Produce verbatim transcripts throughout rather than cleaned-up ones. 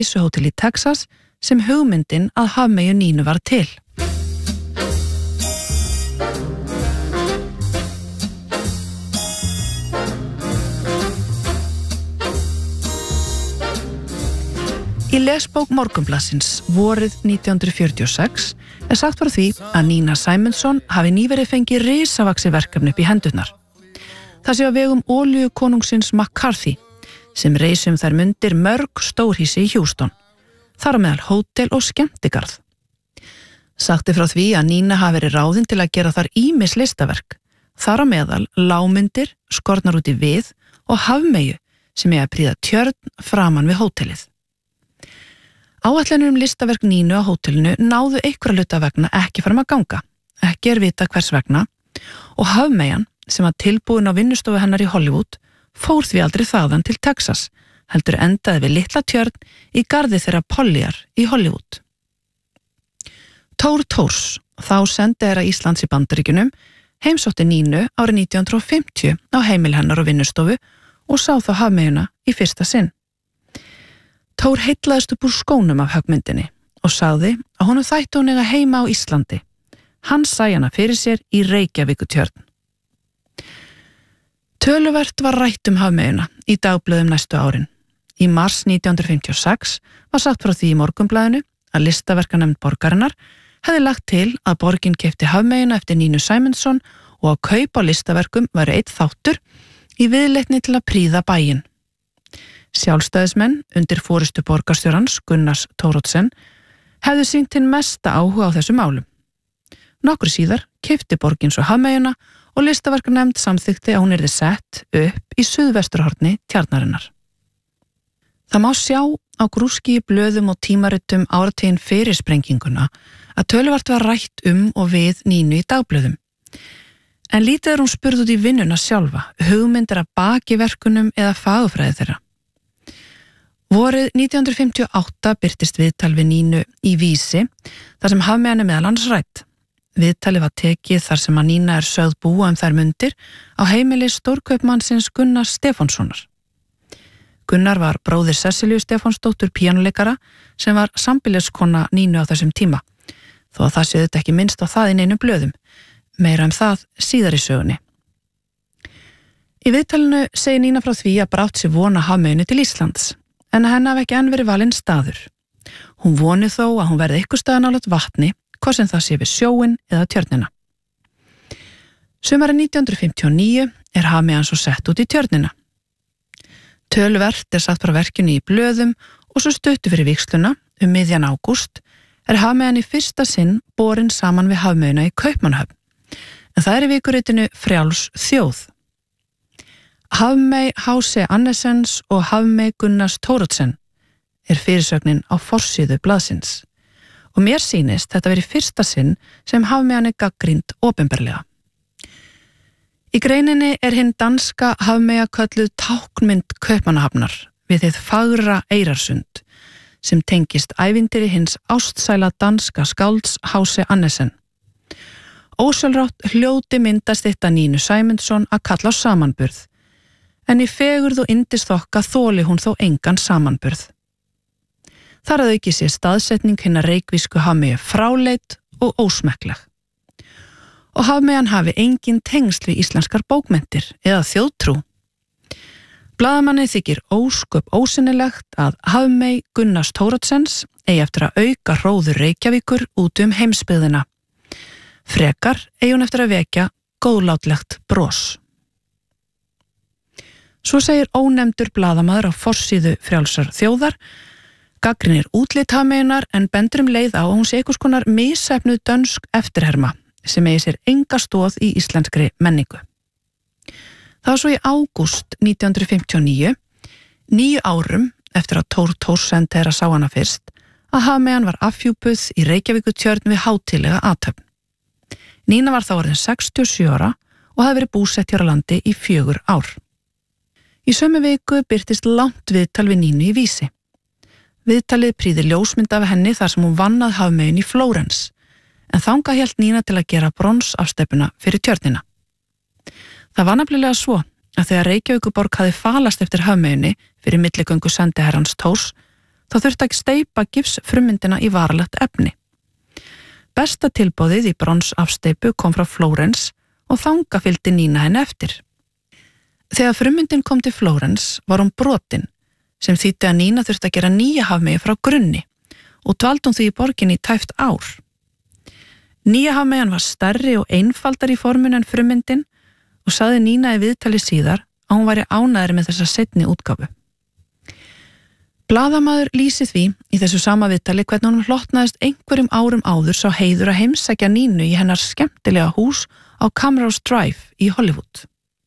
reisuhótel í Texas sem hugmyndin að hafmeyju Nínu var til. Í lesbók Morgunblaðsins vorið nítján hundruð fjörutíu og sex er sagt frá því að Nína Sæmundsson hafi nýverið fengið risavaxið verkefni upp í hendurnar. Það sé á vegum olíukonungsins McCarthy sem reis um þær mundir mörg stórhýsi í Houston, þar á meðal hótel og skemmtigarð. Sagti frá því að Nína hafi verið ráðin til að gera þar ýmis listaverk, þar á meðal lágmyndir, skornar út í við og hafmeyju sem er að prýða tjörn framan við hótelið. Áætlanir um listaverk Nínu á hótelinu náðu einhverja hluta vegna ekki fram að ganga, ekki er vita hvers vegna, og hafmeyjan sem var tilbúin á vinnustofu hennar í Hollywood fór því aldrei þaðan til Texas, heldur endaði við litla tjörn í garði þeirra Pollyar í Hollywood. Thor Thors, þá sendiherra Íslands í Bandaríkjunum, heimsótti Nínu árið nítján hundruð og fimmtíu á heimili hennar á vinnustofu og sá þá hafmeyjuna í fyrsta sinn. Thor heillaðist upp úr skónum af höggmyndinni og sagði að honum þætti hún eiga heima á Íslandi. Hann sæi hana fyrir sér í Reykjavíkutjörn. Töluvert var rætt um hafmeyjuna í dagblöðum næstu árin. Í mars nítján hundruð fimmtíu og sex var sagt frá því í Morgunblaðinu að listaverkanefnd borgarinnar hefði lagt til að borgin keypti hafmeyjuna eftir Nínu Sæmundsson og að kaup á listaverkum væri einn þáttur í viðleitni til að prýða bæinn. Sjálfstæðismenn undir forystu borgarstjórans Gunnars Thoroddsen hefðu sýnt hinn mesta áhuga á þessu málum. Nokkru síðar keypti borgin svo hafmeyjuna og listaverkanefnd samþykkti að hún yrði sett upp í suðvesturhorni tjarnarinnar. Það má sjá á grúski í blöðum og tímaritum áratuginn fyrir sprenginguna að töluvert var rætt um og við Nínu í dagblöðum. En lítið er hún spurð út í vinnuna sjálfa, hugmyndir að baki verkunum eða fagurfræði þeirra. Vorið nítján hundruð fimmtíu og átta birtist viðtal við Nínu í Vísi, þar sem hafmeyjan er meðal annars rædd. Viðtalið var tekið þar sem að Nína er sögð búa um þær mundir á heimili stórkaupmannsins Gunnars Stefánssonar. Gunnar var bróðir Sesselju Stefánsdóttur píanóleikara sem var sambýliskona Nínu á þessum tíma, þó að það séu þetta ekki minnst á það í neinum blöðum, meira um það síðar í sögunni. Í viðtalinu segir Nína frá því að brátt sér vona hafmeyjunni til Íslands, en að henni hafi ekki enn verið valinn staður. Hún voni þó að hún verði ykkur staðar nálægt vatni, hvað sem það sé við sjóinn eða tjörnina. Sumarið nítján hundruð fimmtíu og níu er hafmeyjan svo sett út í tjörnina. Töluvert er sagt frá verkinu í blöðum og svo stuttu fyrir vígsluna um miðjan ágúst er hafmeyjan í fyrsta sinn borin saman við hafmeyjuna í Kaupmannahöfn, en það er í vikuritinu Frjáls þjóð. Hafmey H C Annesens og Hafmey Gunnars Thoroddsen er fyrirsögnin á forsíðu blaðsins og mér sýnist þetta verið fyrsta sinn sem hafmeyjan er gagnrýnd opinberlega. Í greininni er hinn danska hafmeyja kölluð táknmynd Kaupmannahafnar við hið fagra Eyrarsund sem tengist ævintýri hins ástsæla danska skálds H C Annesen. Ósjálfrátt hljóti myndast þetta Nínu Sæmundsson að kalla á samanburð, en í fegurð og yndisþokka þoli hún þó engan samanburð. Þar að auki sér staðsetning hinnar reykvísku hafmeyju fráleit og ósmekkleg. Og hafmeyjan hafi engin tengsl við íslenskar bókmenntir eða þjóðtrú. Blaðamanni þykir ósköp ósennilegt að Hafmey Gunnars Thorodsens eigi eftir að auka hróður Reykjavíkur út um heimsbyggðina. Frekar eigi hún eftir að vekja góðlátlegt bros. Svo segir ónefndur blaðamaður á forsíðu Frjálsar þjóðar, gagnrýnir útlit hafmeyjunnar en bendur um leið á að hún sé einhvers konar misheppnuð dönsk eftirherma sem eigi sér enga stoð í íslenskri menningu. Það var svo í ágúst nítján hundruð fimmtíu og níu, níu árum eftir að Thor Thors sendiherra sá hana fyrst, að hafmeyjan var afhjúpuð í Reykjavíkutjörn við hátíðlega athöfn. Nína var þá orðin sextíu og sjö ára og hafði verið búsett hér á landi í fjögur ár. Í sömu viku birtist langt viðtal við Nínu í Vísi. Viðtalið prýðir ljósmynd af henni þar sem hún vann að hafmeyjun í Flórens, en þangað hélt Nína til að gera bronsafstefnuna fyrir tjörnina. Það var nefnilega svo að þegar Reykjavíkurborg hafði falast eftir hafmeyjunni fyrir milligöngu sendiherrans Thors, þá þurfti að steypa gifsfrummyndina í varalegt efni. Besta tilboðið í bronsafsteypu kom frá Flórens og þanga fylgdi Nína henni eftir. Þegar frummyndin kom til Flórens var hún brotin, sem þýddi að Nína þurfti að gera nýja hafmeyju frá grunni og dvaldi hún því í borginni í tæpt ár. Nýja hafmeyjan var stærri og einfaldari í forminu en frummyndin og sagði Nína í viðtali síðar að hún væri ánægri með þessa seinni útgáfu. Blaðamaður lýsi því í þessu sama viðtali hvernig hún hlotnaðist einhverjum árum áður sá heiður að heimsækja Nínu í hennar skemmtilega hús á Camrose Drive í Hollywood.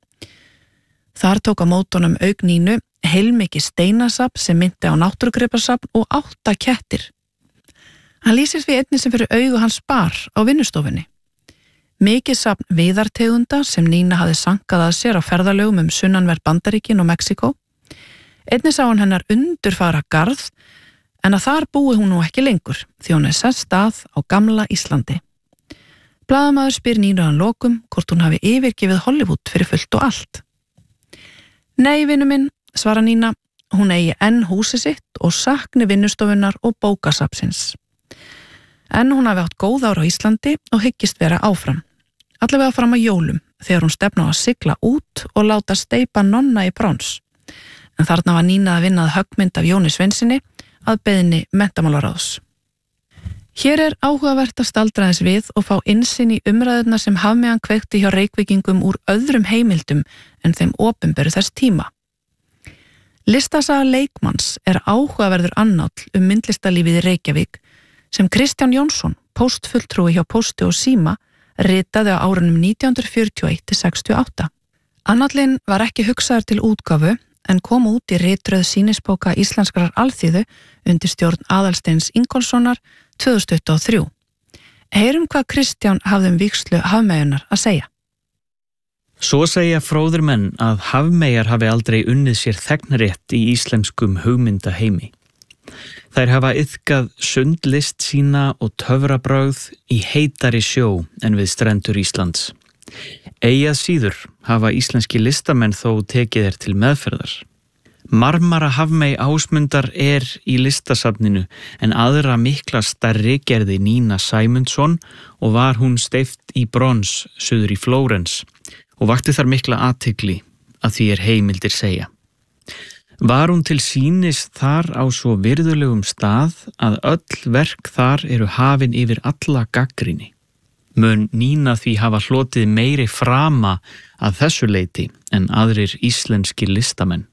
Þar tók á mótunum auk Nínu heilmikið steinasafn sem myndi á náttúrugripasafn og átta kettir. Hann lýsir því einnig sem fyrir augu hans bar á vinnustofunni. Mikið safn viðartegunda sem Nína hafði sankað að sér á ferðalögum um sunnanverð Bandaríkin og Mexíkó. Einnig sá hann hennar undurfara garð, en að þar búi hún nú ekki lengur, því hún er sest að á gamla Íslandi. Blaðamaður spyr Nínu að lokum hvort hún hafi yfirgefið Hollywood fyrir fullt og allt. Nei, vinur minn, svara Nína, hún eigi enn húsi sitt og sakni vinnustofunnar og bókasafnsins. En hún hafi átt góð ár á Íslandi og hyggist vera áfram. Allavega fram að jólum, þegar hún stefna á að sigla út og láta steypa nonna í brons. En þarna var Nína að vinna að höggmynd af Jóni Sveinsinni að beiðni menntamálaráðs. Hér er áhugavert að staldra þess við og fá innsýn í umræðuna sem hafmeyjan kveikti hjá Reykvíkingum úr öðrum heimildum en þeim opinberu þess tíma. Listasaga leikmanns er áhugaverður annáll um myndlistarlífið í Reykjavík sem Kristján Jónsson, póstfulltrúi hjá Pósti og Síma, ritaði á árunum nítján hundruð fjörutíu og eitt til sextíu og átta. Annállinn var ekki hugsaður til útgáfu en kom út í ritröð sýnisbóka Íslenskrar alþýðu undir stjórn Aðalsteins Ingólfssonar tvö þúsund tuttugu og þrjú. Heyrum hvað Kristján hafði um vígslu hafmeyjunar að segja. Svo segja fróðir menn að hafmeyjar hafi aldrei unnið sér þegnrétt í íslenskum hugmyndaheimi. Þær hafa iðkað sundlist sína og töfrabragð í heitari sjó en við strendur Íslands. Eigi að síður hafa íslenski listamenn þó tekið þeir til meðferðar. Marmara hafmey Ásmundar er í listasafninu en aðra mikla stærri gerði Nína Sæmundsson og var hún steypt í brons suður í Flórens og vakti þar mikla athygli að því er heimildir segja. Var hún til sýnis þar á svo virðulegum stað að öll verk þar eru hafin yfir alla gagnrýni. Mun Nína því hafa hlotið meiri frama að þessu leyti en aðrir íslenski listamenn.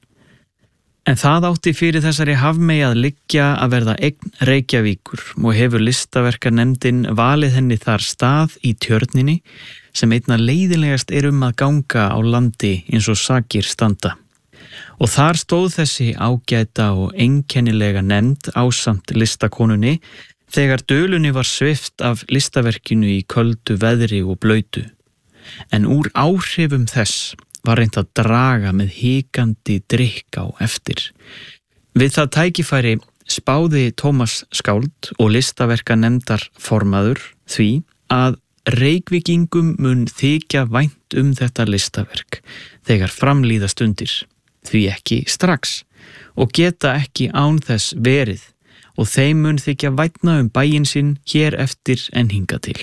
En það átti fyrir þessari hafmey að liggja að verða eign Reykjavíkur og hefur listaverkanefndin valið henni þar stað í Tjörninni sem einna leiðilegast er um að ganga á landi eins og sakir standa. Og þar stóð þessi ágæta og einkennilega nefnd ásamt listakonunni þegar dölunni var svipt af listaverkinu í köldu veðri og blautu. En úr áhrifum þess var reynt að draga með hikandi drykk á eftir. Við það tækifæri spáði Tómas skáld og listaverkanefndar formaður því að Reykvíkingum mun þykja vænt um þetta listaverk þegar framlíða stundir, því ekki strax, og geta ekki án þess verið og þeim mun þykja vænna um bæinn sinn hér eftir en hinga til.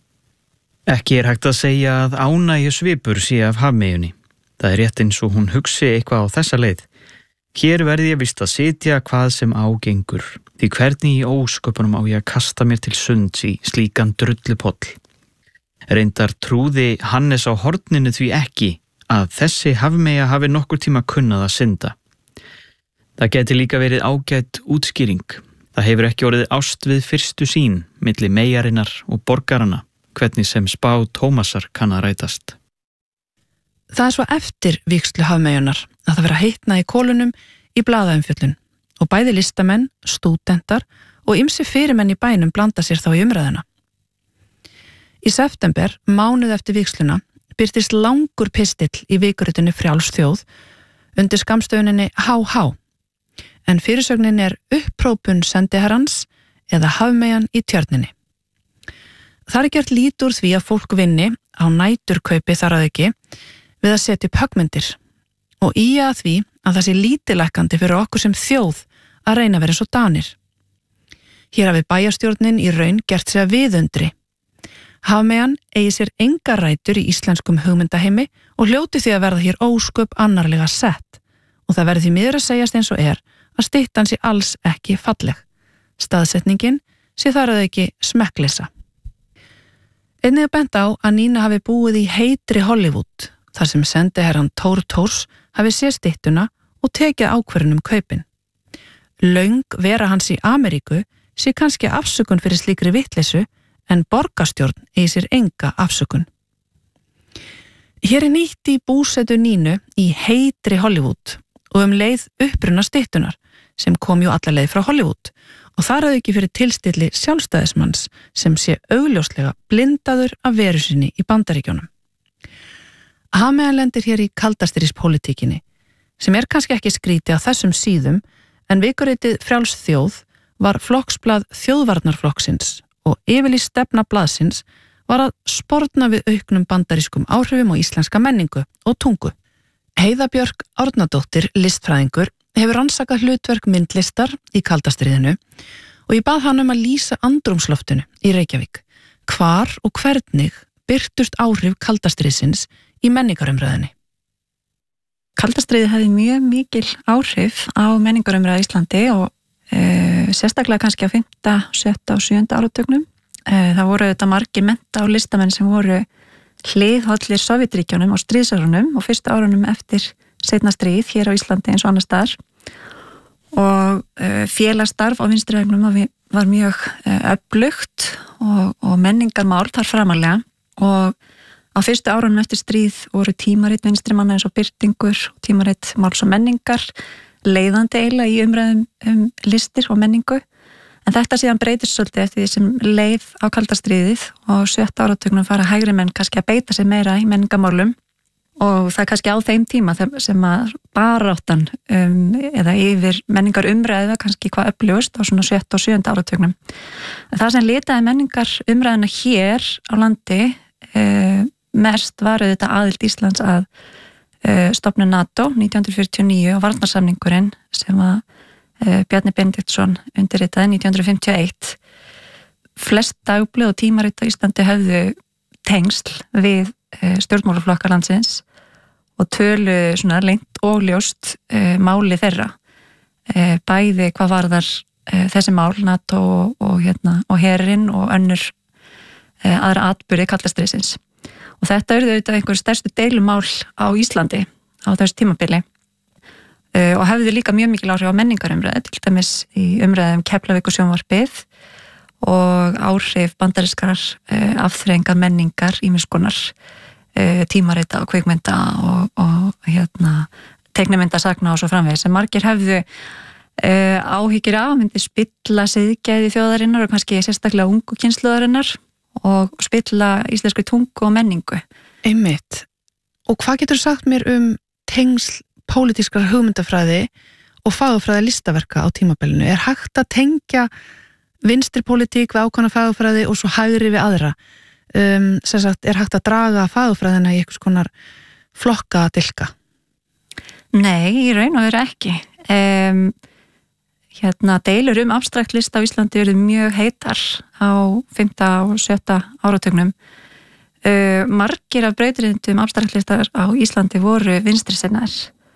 Ekki er hægt að segja að ánægju svipur sé af hafmeyjunni. Það er rétt eins og hún hugsi eitthvað á þessa leið. Hér verði ég vist að sitja hvað sem ágengur, því hvernig í ósköpunum á ég að kasta mér til sunds í slíkan drullupoll. Reyndar trúði Hannes á horninu því ekki að þessi hafmeyja hafi nokkur tíma kunnað að synda. Það geti líka verið ágætt útskýring. Það hefur ekki orðið ást við fyrstu sín milli meyjarinnar og borgarana, hvernig sem spá Tómasar kann að rætast. Það er svo eftir vígslu hafmeyjunar að það vera að hitna í kolunum í blaðaumfjöllun og bæði listamenn, stúdentar og ýmsi fyrirmenn í bænum blanda sér þá í umræðuna. Í september, mánuð eftir vígsluna, birtist langur pistill í vikuritinu Frjáls þjóð undir skammstöfuninni Há Há, en fyrirsögnin er Upprópun sendiherrans eða Hafmeyjan í Tjörninni. Það er gert lít úr því að fólk vinni á næturkaupi þar að ekki við að setja upp höggmyndir og í að því að það sé lítilækkandi fyrir okkur sem þjóð að reyna að vera eins og Danir. Hér hafi bæjarstjórnin í raun gert sig að viðundri. Hafmeyjan eigi sér enga rætur í íslenskum hugmyndaheimi og hljóti því að verða hér ósköp annarlega sett og það verði því miður að segjast eins og er að styttan sé alls ekki falleg. Staðsetningin sé þar að ekki smekkleysa. Einnig er bent á að Nína hafi búið í heitri Hollywood þar sem sendiherrann Thor Thors hafi séð styttuna og tekið ákvörðun um kaupin. Löng vera hans í Ameríku sé kannski afsökun fyrir slíkri vitleysu en borgarstjórn eigi sér enga afsökun. Hér er nýtt í búsetu Nínu í heitri Hollywood og um leið uppruna styttunar sem kom jú alla leið frá Hollywood og þar að ekki fyrir tilstilli sjálfstæðismanns sem sé augljóslega blindaður af veru sinni í Bandaríkjunum. Hafmeyjan lendir hér í kaldastríðspólitíkinni sem er kannski ekki skríti á þessum síðum en vikuritið Frjáls þjóð var flokksblað þjóðvarnarflokksins og yfirlýst stefna blaðsins var að sporna við auknum bandarískum áhrifum og íslenska menningu og tungu. Heiða Björk Árnadóttir, listfræðingur, hefur rannsakað hlutverk myndlistar í kaldastríðinu og ég bað hann um að lýsa andrúmsloftinu í Reykjavík. Hvar og hvernig birtust áhrif kaldastríðsins í menningarumræðinni? Kaldastríðið hefði mjög mikil áhrif á menningarumræði í Íslandi og e, sérstaklega kannski á fimmta, sjötta og sjöunda áratugnum. E, það voru þetta margir mennta og listamenn sem voru hliðhollir Sovétríkjunum og stríðsárunum og fyrstu árunum eftir seinna stríð hér á Íslandi eins og annars staðar og e, félagsstarf á vinstrihreyfingnum var mjög e, öflugt og, og menningarmál þar framarlega og á fyrstu árunum eftir stríð voru tímarit vinstrimanna eins og Birtingur og tímarit Máls og menningar leiðandi eiginlega í umræðum um listir og menningu en þetta síðan breytist svolítið eftir því sem leið á kalda stríðið og sjötta áratugnum fara hægri menn kannski að beita sig meira í menningarmálum og það er kannski á þeim tíma sem að baráttan um, eða yfir menningar umræða kannski hvað öflugust á svona sjötta og sjöunda áratugnum. En það sem litaði menningar umræðina hér á landi e, mest var auðvitað aðild Íslands að e, stofnun NATO nítján hundruð fjörutíu og níu og varnarsamningurinn sem að e, Bjarni Benediktsson undirritaði nítján hundruð fimmtíu og eitt. Flest dagblöð og tímarit á Íslandi höfðu tengsl við e, stjórnmálaflokkar landsins og tölu svona lengt og ljóst e, máli þeirra. E, bæði hvað varðar e, þessi mál, NATO og, og, hérna, og herinn og önnur e, aðra atburði kaldastríðsins. Og þetta eru auðvitað einhver stærstu deilumál á Íslandi á þessu tímabili e, og hefði líka mjög mikil áhrif á menningarumræði, til dæmis í umræðum Keflavíkursjónvarpið og áhrif bandarískar e, afþreyingar menningar ýmiss konar e, tímarita og kvikmynda og, og hérna, teiknimyndasagna og svo framvegis sem margir hefðu e, áhyggjur af, myndi spilla siðgæði þjóðarinnar og kannski sérstaklega ungu kynslóðarinnar og spilla íslensku tungu og menningu. Einmitt. Og hvað getur sagt mér um tengsl pólitískrar hugmyndafræði og fagafræði listaverka á tímabilinu? Er hægt að tengja vinstri pólitík við ákvæmna fagafræði og svo hægri við aðra? Um, sem sagt, er hægt að draga fagafræðina í einhvers konar flokka að dilka? Nei, í raun og veru ekki. Um, hérna, deilur um abstrakt list á Íslandi eru mjög heitar á fimmta og sjötta áratugnum. Uh, margir af breytirindum abstrakt listar á Íslandi voru vinstri sinnar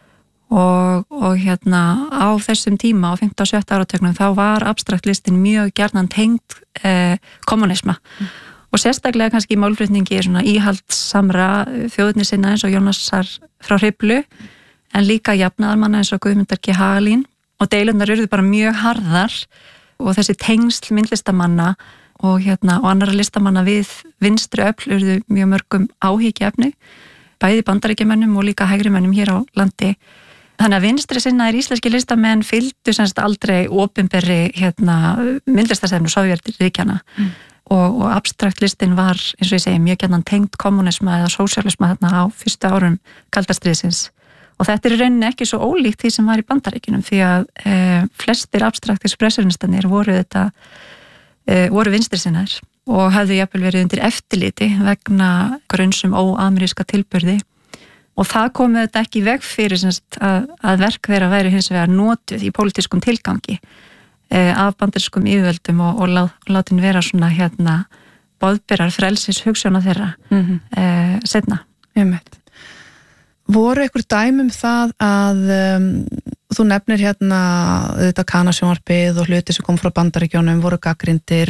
og, og hérna á þessum tíma á fimmta og sjötta áratugnum þá var abstrakt listin mjög gjarnan tengd uh, kommunisma mm. og sérstaklega kannski í málflutningi svona íhaldsamra þjóðirni sinna eins og Jónasar frá Hriflu en líka jafnaðarmanna eins og Guðmundar G. Hagalín og deilurnar eru bara mjög harðar og þessi tengsl myndlistamanna og, hérna, og annara listamanna við vinstri öfl eru mjög mörgum áhyggjuefni, bæði bandaríkjamönnum og líka hægrimönnum hér á landi. Þannig að vinstri sinnaðir íslenski listamenn fylgdu semst aldrei opinberri hérna, myndlistarstefnu Sovétríkjanna mm. og, og abstrakt listin var, eins og ég segi, mjög gjarnan tengd kommunisma eða sósíalisma þarna á fyrstu árum kaldastríðsins. Og þetta er í rauninni ekki svo ólíkt því sem var í Bandaríkjunum því að e, flestir abstrakt expressionistanir voru þetta e, voru vinstri sinnaðir og hafðu jafnvel verið undir eftirliti vegna grunnsum óameríska tilburði og það komið þetta ekki í veg fyrir semst, að, að verk þeirra væri hins vegar notuð í pólitískum tilgangi eh, af bandarískum yfirvöldum og, og lá, látin vera svona hérna boðberar frelsis hugsjóna þeirra mm-hmm. eh, setna. Einmitt. Voru einhver dæmi um það að um, þú nefnir hérna þetta kanasjónvarpið og hluti sem kom frá Bandaríkjónum voru gagnrýndir.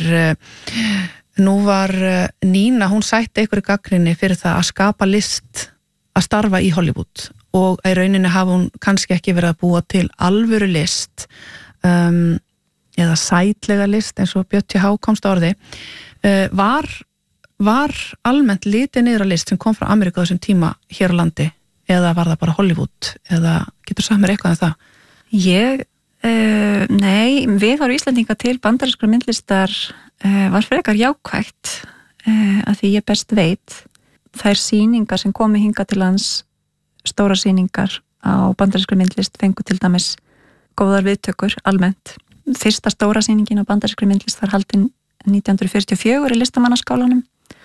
Nú var Nína, hún sætti einhverju gagnrýni fyrir það að skapa list að starfa í Hollywood og í rauninni hafa hún kannski ekki verið að búa til alvöru list um, eða sætlega list eins og Björn T H komst á orði. Uh, var, var almennt litið niður að list sem kom frá Ameríku á þessum tíma hér á landi eða var það bara Hollywood eða getur sagt mér eitthvað um það? Ég, uh, nei, við varum Íslendinga til bandarískra myndlistar uh, var frekar jákvætt uh, að því ég best veit þær sýningar sem komi hinga til lands, stóra sýningar á bandarískra myndlist fengu til dæmis góðar viðtökur almennt. Fyrsta stóra sýningin á bandarískra myndlist var haldin nítján hundruð fjörutíu og fjögur í listamannaskálanum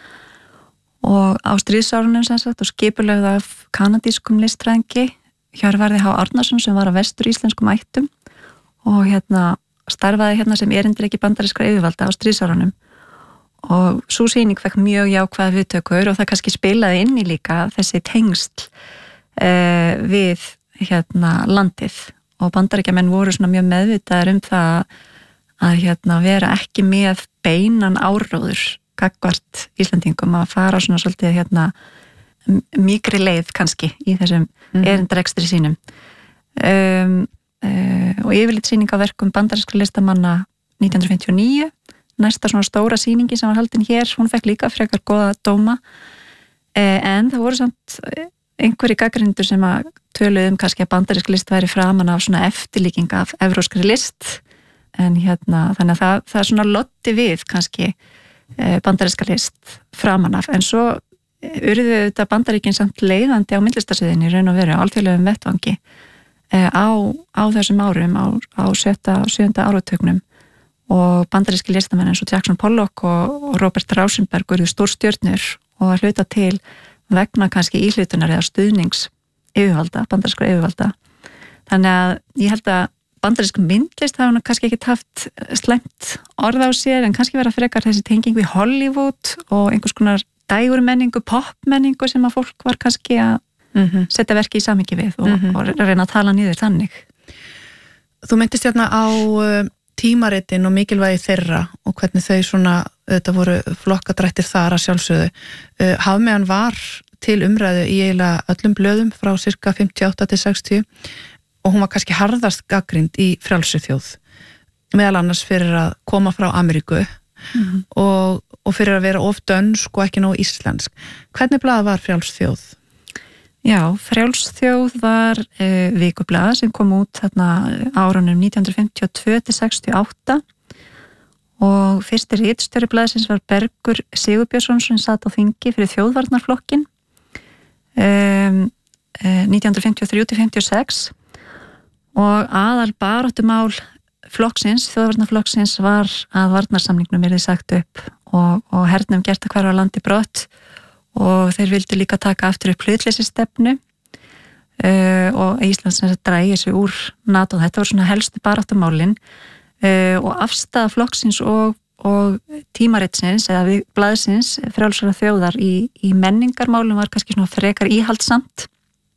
og á stríðsárunum sem sagt og skipulögð af kanadískum listfræðingi Hjörvarði H. Árnason sem var á vestur íslenskum ættum og hérna starfaði hérna sem erindreki bandarískra yfirvalda á stríðsárunum og sú sýning fekk mjög jákvæð viðtökur og það kannski spilaði inn í líka þessi tengsl eh, við hérna landið og bandaríkjamenn voru svona mjög meðvitaðir um það að hérna vera ekki með beinan áróður gagnvart Íslendingum að fara svona svolítið hérna mýkri leið kannski í þessum mm. erindrekstri sínum um, uh, og yfirleitt sýning á verkum bandarískra listamanna nítján hundruð fimmtíu og níu næsta svona stóra sýningi sem var haldin hér hún fekk líka frekar góða dóma uh, en það voru samt einhverji gagnrýnendur sem að töluðu um kannski að bandarísk list væri framan af svona eftirlíking af evróskri list en hérna þannig að það, það er svona lotti við kannski uh, bandaríska list framan af en svo urðu þetta bandaríkin samt leiðandi á myndlistarsviðinni í raun og veru á alþjóðlegum vettvangi uh, á, á þessum árum á, á sjötta og sjöunda áratögnum og bandaríski listamenn eins og Jackson Pollock og, og Robert Rauschenberg urðu stórstjörnur og að hluta til vegna kannski íhlutunar eða stuðnings yfirvalda, bandarískra yfirvalda. Þannig að ég held að bandarísk myndlist hafa hún kannski ekki haft slæmt orð á sér en kannski vera frekar þessi tenging við Hollywood og einhvers konar dægurmenningu, popmenningu sem að fólk var kannski að mm-hmm. setja verki í samhengi við og, mm-hmm. og reyna að tala niður þannig. Þú myndist hérna á tímaritin og mikilvægi þeirra og hvernig þau svona, þetta voru flokkadrættir þar að sjálfsögðu. Hafmeyjan var til umræðu í eiginlega öllum blöðum frá cirka fimmtíu og átta til sextíu og hún var kannski harðast gagnrýnd í frjálsri þjóð meðal annars fyrir að koma frá Ameríku mm-hmm. og, og fyrir að vera of dönsk og ekki nógu íslensk. Hvernig blað var frjáls þjóð? Já, frjáls þjóð var e, vikublað sem kom út þarna árunum nítján hundruð fimmtíu og tvö til sextíu og átta og fyrsti ritstjóri blaðsins var Bergur Sigurbjörnsson sem satt á þingi fyrir þjóðvarnarflokkin um, e, nítján hundruð fimmtíu og þrjú til fimmtíu og sex og aðal baráttumál flokksins, þjóðvarnarflokksins var að varnarsamningnum yrði sagt upp og, og hernum gert að hverfa landi brott og þeir vildu líka taka aftur upp hlutleysisstefnu uh, og Íslands drægi sig úr NATO. Þetta voru svona helstu baráttumálin uh, og afstaða flokksins og, og tímaritsins eða við blaðsins frjálsara þjóðar í, í menningarmálum var kannski svona frekar íhaldsamt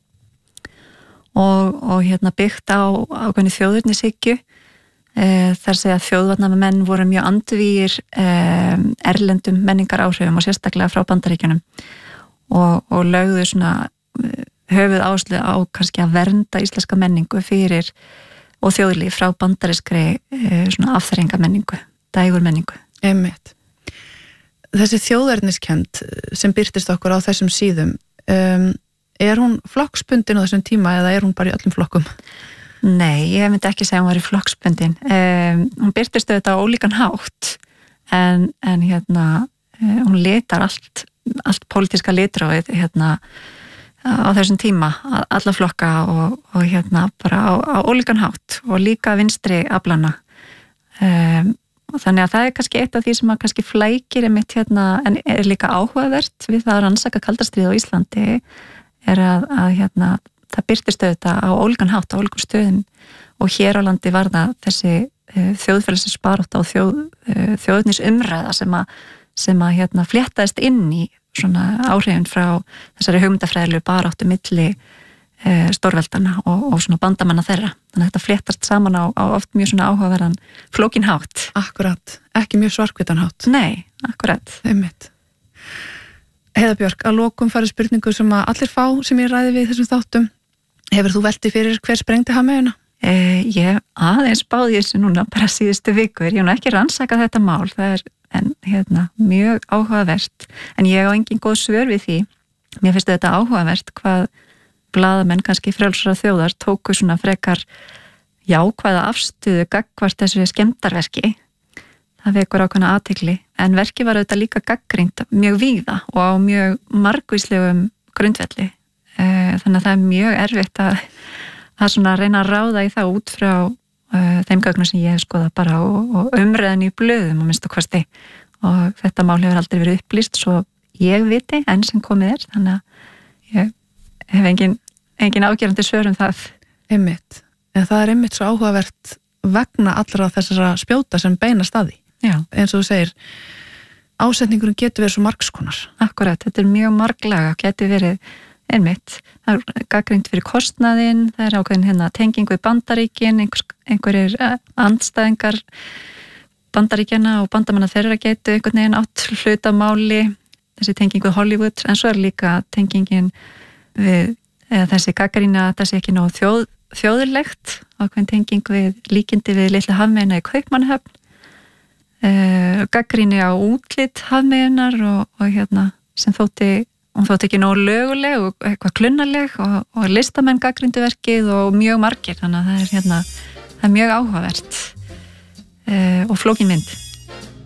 og, og hérna byggt á ákveðni þjóðurnishyggju. Þar segja að þjóðvarnarmenn voru mjög andvígir um, erlendum menningar áhrifum og sérstaklega frá Bandaríkjunum og, og lögðu svona höfuð áherslu á kannski að vernda íslenska menningu fyrir og þjóðlíf frá bandarískri uh, svona afþreyingamenningu, dægurmenningu. Einmitt. Þessi þjóðerniskend sem birtist okkur á þessum síðum, um, er hún flokksbundin á þessum tíma eða er hún bara í öllum flokkum? Nei, ég myndi ekki segja að hún var í flokksbundin. Um, hún byrtist auðvitað á ólíkan hátt en, en hérna, um, hún litar allt, allt pólitíska litróið hérna, á þessum tíma, alla flokka og, og hérna bara á, á ólíkan hátt og líka vinstri aflana. Um, og þannig að það er kannski eitt af því sem að kannski flækir einmitt hérna, en er líka áhugavert við það að rannsaka kaldastríð á Íslandi er að, að hérna, það birtist auðvitað á ólíkan hátt, á ólíkum stöðum og hér á landi var það þessi uh, þjóðfélagsins barátta og þjóð, uh, þjóðnis umræða sem að, sem að hérna, fléttaðist inn í svona áhrifin frá þessari hugmyndafræðilegu baráttu milli stórveldana og, og svona bandamanna þeirra. Þannig að þetta fléttast saman á, á oft mjög svona áhugaverðan flókin hátt. Akkurat, ekki mjög svarkvitan hátt. Nei, akkurat. Einmitt. Heiða Björk, að lokum farið spurningu sem að allir fá sem ég ræði við þessum þáttum. Hefur þú veltið fyrir hver sprengdi hafmeyjuna? Eh, ég aðeins báði þessu núna bara síðustu vikur. Ég hef nú ekki rannsakað þetta mál, það er en, hérna, mjög áhugavert. En ég á engin góð svör við því. Mér finnst þetta áhugavert hvað blaðamenn kannski frjálsra þjóðar tóku svona frekar jákvæða afstöðu gagnvart þessu skemmdarverki. Það vekur ákveðna athygli, en verki var auðvitað líka gagnrýnt mjög víða og á mjög margvíslegum grundvelli. Þannig að það er mjög erfitt að, að svona reyna að ráða í það út frá uh, þeim gögnum sem ég hef skoðað bara og, og umræðan í blöðum og minnstu hvasti. Og þetta mál hefur aldrei verið upplýst svo ég viti enn sem komið er, þannig að ég hef engin, engin ágerandi svör um það. Einmitt. En það er einmitt svo áhugavert vegna allra þessara spjóta sem beinast að því. Já. Eins og þú segir, ásetningurinn getur verið svo margskonar. Akkurat, þetta er mjög marglaga, getur verið einmitt. Það er gagnrýnt fyrir kostnaðinn, það er ákveðin hérna tengingu í Bandaríkin, einhver, einhverjir andstæðingar Bandaríkjana og bandamanna þeirra getur einhvern veginn átt hlutamáli, þessi tengingu við Hollywood, en svo er líka tengingin við eða þessi gagnrýna að það sé ekki nóg þjóð, þjóðurlegt ákveðin tenging við líkindi við litla hafmeyjuna í Kaupmannahöfn, uh, gagnrýni á útlit hafmeyjunar og, og hérna sem þótti, hún þótti ekki nóg löguleg og eitthvað klunnaleg og, og listamenn gagnrýndu verkið og mjög margir, þannig að það er hérna það er mjög áhugavert uh, og flókin mynd.